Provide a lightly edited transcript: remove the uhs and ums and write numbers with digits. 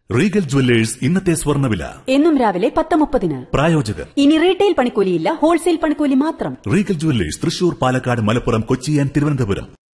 Regal jewellers ഇന്നത്തെ സ്വർണ്ണവില എന്നും രാവിലെ 10:30. പ്രായോജകർ ഇനി റീറ്റെയിൽ പണിക്കൂലിയില്ല, ഹോൾസെയിൽ പണിക്കൂലി മാത്രം. Regal jewellers Thrissur, Palakkad, Malappuram, Kochi and Thiruvananthapuram.